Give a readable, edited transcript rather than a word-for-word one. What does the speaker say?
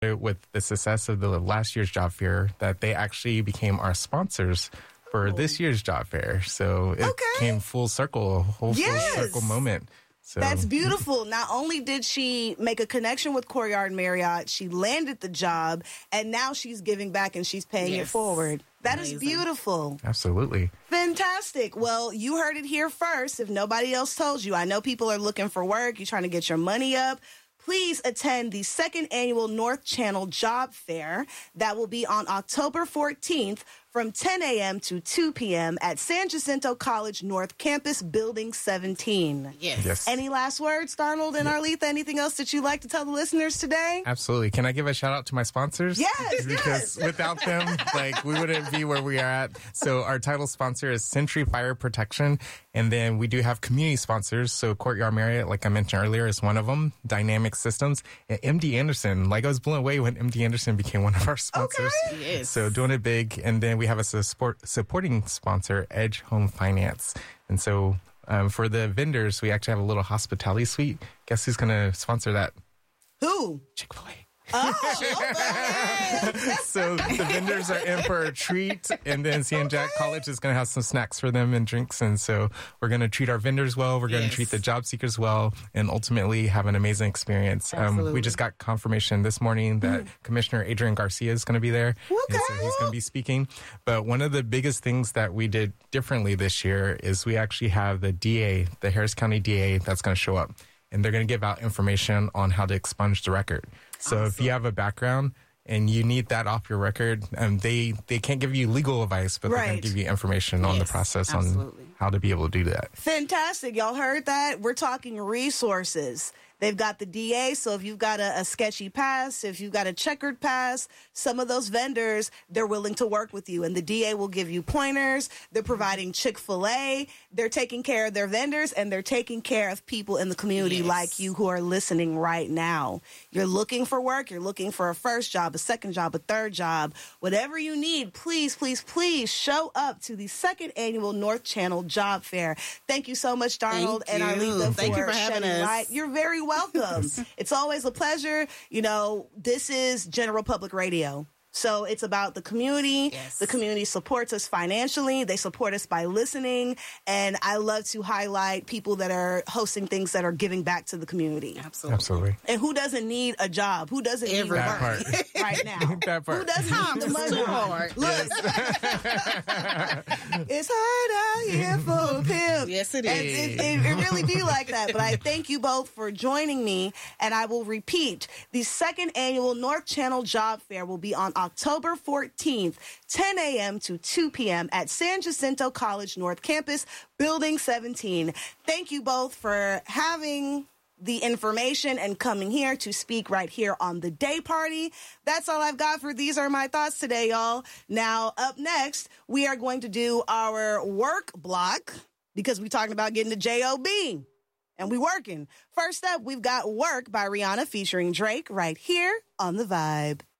with the success of the last year's job fair that they actually became our sponsors for this year's job fair. So it came full circle, a whole full circle moment. So that's beautiful. Not only did she make a connection with Courtyard Marriott, she landed the job, and now she's giving back and she's paying it forward. That is beautiful. Absolutely. Fantastic. Well, you heard it here first. If nobody else told you, I know people are looking for work. You're trying to get your money up. Please attend the second annual North Channel Job Fair that will be on October 14th from 10 a.m. to 2 p.m. at San Jacinto College North Campus, Building 17. Yes. Any last words, Darnold and Arletha? Anything else that you'd like to tell the listeners today? Absolutely. Can I give a shout out to my sponsors? Yes, because without them, we wouldn't be where we are at. So our title sponsor is Century Fire Protection. And then we do have community sponsors. So Courtyard Marriott, like I mentioned earlier, is one of them. Dynamic Systems. And MD Anderson. I was blown away when MD Anderson became one of our sponsors. Okay. Yes. So doing it big. And then we have a supporting sponsor, Edge Home Finance. And so for the vendors, we actually have a little hospitality suite. Guess who's going to sponsor that? Who? Chick-fil-A. Oh, okay. So the vendors are in for a treat, and then San Jac College is going to have some snacks for them and drinks. And so we're going to treat our vendors well. We're going to treat the job seekers well, and ultimately have an amazing experience. We just got confirmation this morning that Commissioner Adrian Garcia is going to be there. And so he's going to be speaking. But one of the biggest things that we did differently this year is we actually have the DA, the Harris County DA, that's going to show up. And they're going to give out information on how to expunge the record. So if you have a background and you need that off your record, they can't give you legal advice, but they're going to give you information on the process on how to be able to do that. Fantastic. Y'all heard that? We're talking resources. They've got the DA, so if you've got a sketchy past, if you've got a checkered past, some of those vendors, they're willing to work with you. And the DA will give you pointers. They're providing Chick-fil-A. They're taking care of their vendors, and they're taking care of people in the community like you who are listening right now. You're looking for work. You're looking for a first job, a second job, a third job. Whatever you need, please, please, please show up to the second annual North Channel Job Fair. Thank you so much, Darnold and Arletha, for having us. Right. You're very welcome. It's always a pleasure. You know, this is General Public Radio. So it's about the community. Yes. The community supports us financially. They support us by listening. And I love to highlight people that are hosting things that are giving back to the community. Absolutely. And who doesn't need a job? Who doesn't need work right now? That part. Who doesn't need the money? Too hard. Look. It's hard out here for a pimp. Yes, it And is. it really be like that. But I thank you both for joining me. And I will repeat, the second annual North Channel Job Fair will be on October 14th, 10 a.m. to 2 p.m. at San Jacinto College North Campus, Building 17. Thank you both for having the information and coming here to speak right here on the day party. That's all I've got for These Are My Thoughts today, y'all. Now, up next, we are going to do our work block because we're talking about getting the J-O-B. And we working. First up, we've got Work by Rihanna featuring Drake right here on The Vibe.